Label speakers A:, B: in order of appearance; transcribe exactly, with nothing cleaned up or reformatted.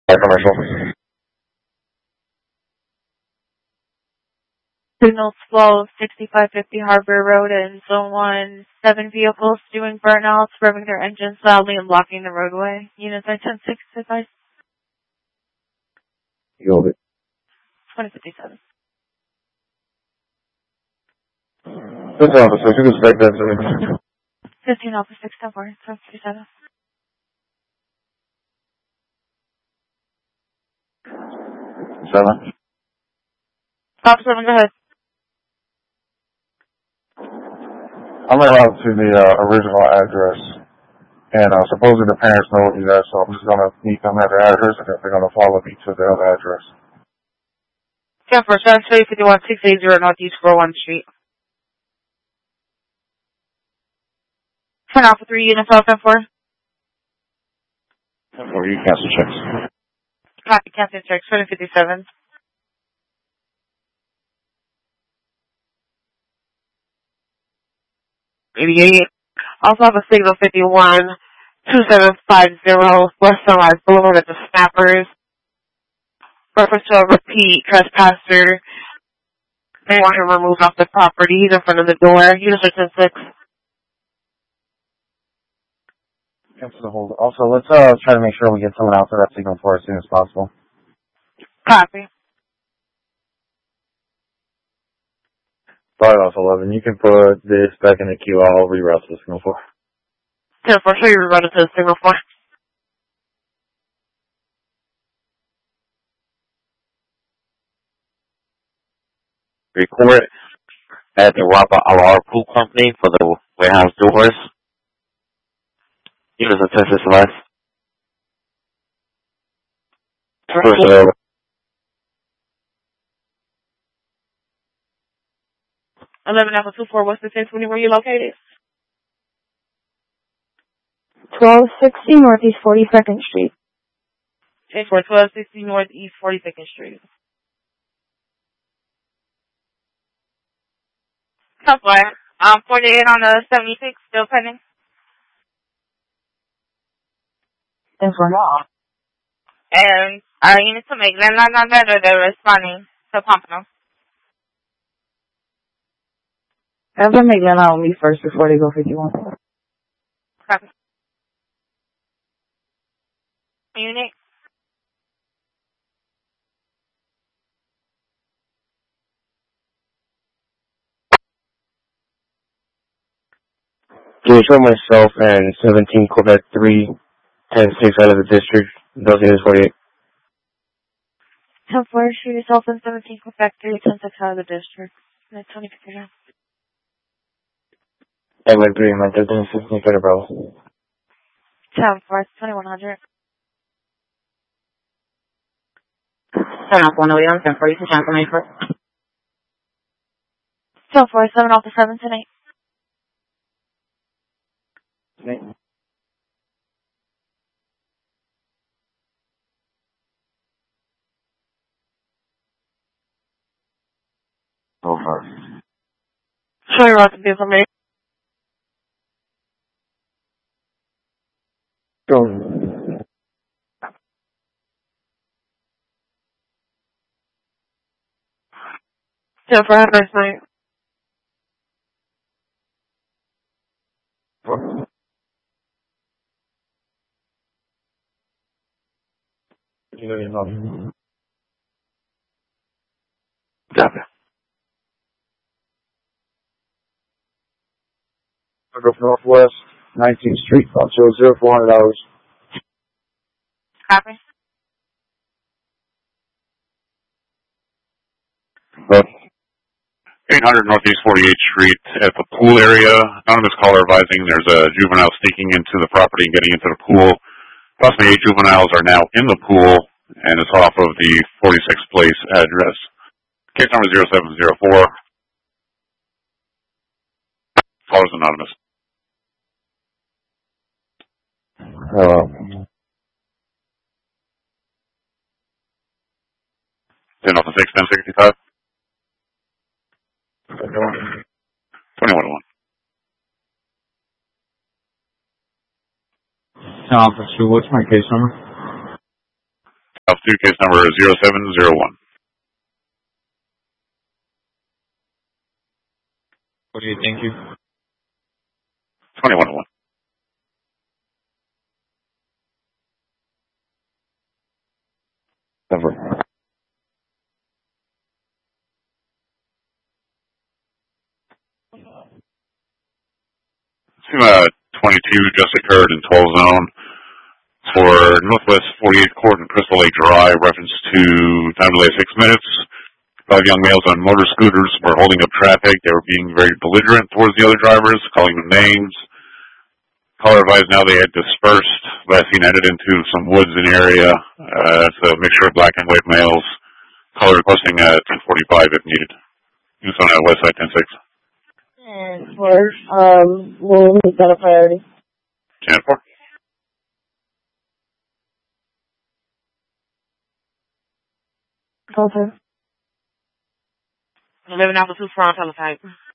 A: commercial.
B: Signal twelve, sixty-five fifty Harbor Road in Zone one. Seven vehicles doing burnouts, revving their engines loudly and blocking the roadway. Units are ten six advice.
A: You hold it.
B: twenty fifty-seven.
A: This officer, you can expect that to me.
B: fifteen Alpha six, ten four, twenty fifty-seven.
A: Seven.
B: Alpha seven, go ahead.
A: I'm allowed to the uh, original address, and uh, supposedly the parents know what you guys, so I'm just gonna meet them at the address, and if they're gonna follow me to the other address.
B: ten four, seven fifty-one, six eighty Northeast four one Street. ten Alpha three, units Alpha ten four.
A: Or you cancel checks.
B: Copy, cancel checks, twenty fifty-seven. eighty-eight. Also have a signal fifty-one, two seven five zero West Sunrise Boulevard at the Snappers. Reference to a repeat trespasser. They want him removed off the property. He's in front of the door. Units are ten six.
A: Cancel the hold. Also, let's uh try to make sure we get someone out for that signal for as soon as possible.
B: Copy.
A: Five off eleven. You can put this back in the queue. I'll reroute to the signal four.
B: ten four, show you rerouted to the signal four.
C: Record at the Robert Alar Pool Company for the warehouse doors. Units of Texas West.
A: First,
B: eleven Alpha two four, what's the ten twenty, where you located?
D: twelve sixty Northeast forty-second Street.
B: ten four, twelve sixty Northeast forty-second Street. Somewhere. Um, forty-eight on the seventy-six, still pending.
D: ten four.
B: And uh, you need to make them not on that, or they're responding to Pompano.
D: Have them make that on me first before they go fifty-one.
B: Copy. Unit.
A: can you show myself and seventeen Quebec three, ten six out of the district? Those units forty-eight.
B: ten four, shoot yourself in seventeen Quebec three, ten six out of the district. And twenty fifty-nine.
A: I would agree, man. thirteen fifteen for the Bravo.
B: ten four, twenty-one hundred.
D: Turn off one oh eight on ten four, you can cancel me for
B: ten four, seven off the seven, ten eight.
A: Over.
B: Show you what to do for me.
A: Go.
B: ten four, have a nice night.
A: You know, you know.
C: Copy.
A: I go from Northwest nineteenth Street, about zero four hundred dollars.
B: Copy.
E: eight hundred Northeast forty-eighth Street at the pool area. Anonymous caller advising there's a juvenile sneaking into the property and getting into the pool. Approximately eight juveniles are now in the pool, and it's off of the forty-sixth Place address. Case number zero seven zero four. Caller's anonymous.
A: Hello.
E: ten off the six, ten sixty-five. twenty-one oh one.
F: Officer, what's my case number?
E: suitcase number zero seven zero one.
F: Okay, thank you.
E: twenty-one oh one.
C: Never.
E: Uh, twenty-two just occurred in twelve zone for Northwest forty-eighth Court and Crystal Lake Drive, reference to time delay six minutes. Five young males on motor scooters were holding up traffic. They were being very belligerent towards the other drivers, calling them names. Caller advised now they had dispersed. Last seen headed into some woods in the area. Uh, it's a mixture of black and white males. Caller requesting uh, ten forty-five if needed. It's on uh, West Side ten six.
G: And for, um, we'll make that a priority.
E: Channel four.
G: Okay.
B: eleven Alpha two four on teletype.